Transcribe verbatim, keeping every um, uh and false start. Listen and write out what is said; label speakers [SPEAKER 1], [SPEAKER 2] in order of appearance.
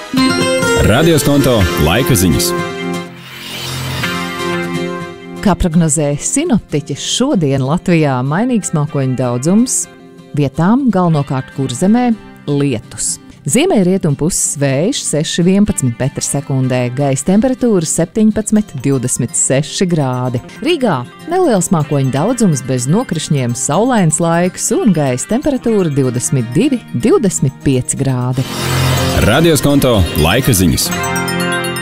[SPEAKER 1] Radioskonto laika ziņas.
[SPEAKER 2] Kā prognozē sinoptiķi, šodien Latvijā mainīgs mākoņu daudzums, vietām galvenokārt Kurzemē lietus. Ziemeļrietumu puses vējš seši vienpadsmit metri sekundē, gaisa temperatūra septiņpadsmit divdesmit seši grādi. Rīgā neliels mākoņu daudzums bez nokrišņiem, saulains laiks un gaisa temperatūra divdesmit divi divdesmit pieci grādi.
[SPEAKER 1] Radioskonto laika ziņas.